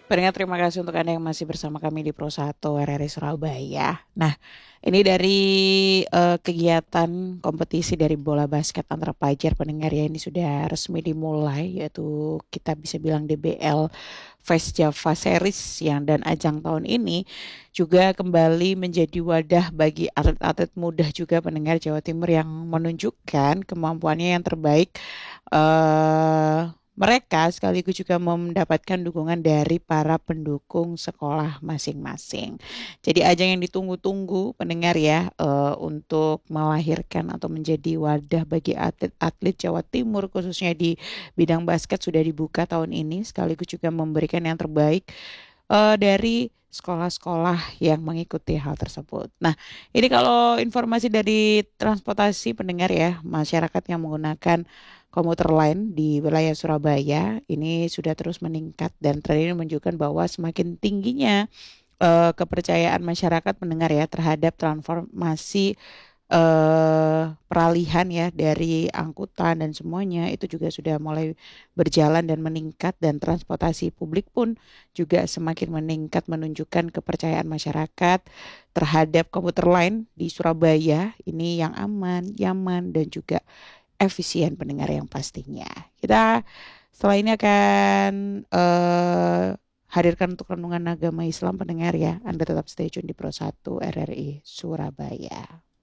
Pendengar, terima kasih untuk Anda yang masih bersama kami di Pro 1 RRI Surabaya. Nah, ini dari kegiatan kompetisi dari bola basket antar pelajar pendengar ya, ini sudah resmi dimulai, yaitu kita bisa bilang DBL Fest Java Series yang dan ajang tahun ini juga kembali menjadi wadah bagi atlet-atlet muda juga pendengar Jawa Timur yang menunjukkan kemampuannya yang terbaik. Mereka sekaligus juga mendapatkan dukungan dari para pendukung sekolah masing-masing. Jadi ajang yang ditunggu-tunggu pendengar ya, untuk melahirkan atau menjadi wadah bagi atlet-atlet Jawa Timur khususnya di bidang basket sudah dibuka tahun ini, sekaligus juga memberikan yang terbaik dari sekolah-sekolah yang mengikuti hal tersebut. Nah, ini kalau informasi dari transportasi pendengar ya, masyarakat yang menggunakan komuter lain di wilayah Surabaya ini sudah terus meningkat dan tren ini menunjukkan bahwa semakin tingginya kepercayaan masyarakat mendengar ya terhadap transformasi peralihan ya dari angkutan dan semuanya itu juga sudah mulai berjalan dan meningkat, dan transportasi publik pun juga semakin meningkat menunjukkan kepercayaan masyarakat terhadap komuter lain di Surabaya ini yang aman, nyaman dan juga efisien pendengar yang pastinya. Kita setelah ini akan hadirkan untuk renungan agama Islam pendengar ya. Anda tetap stay tune di Pro 1 RRI Surabaya.